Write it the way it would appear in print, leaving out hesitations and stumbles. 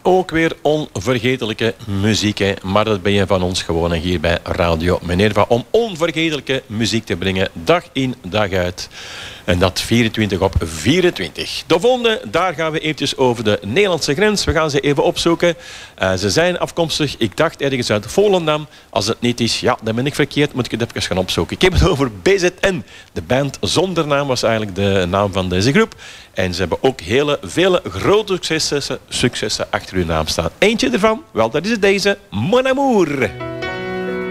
ook weer onvergetelijke muziek. Hè. Maar dat ben je van ons gewoon hier bij Radio Minerva. Om onvergetelijke muziek te brengen. Dag in, dag uit. En dat 24 op 24. De volgende, daar gaan we eventjes over de Nederlandse grens. We gaan ze even opzoeken. Ze zijn afkomstig, ik dacht ergens uit Volendam. Als het niet is, ja, dan ben ik verkeerd. Moet ik het even gaan opzoeken. Ik heb het over BZN. De band zonder naam was eigenlijk de naam van deze groep. En ze hebben ook vele grote successen achter hun naam staan. Eentje ervan, wel, dat is deze. Mon Amour.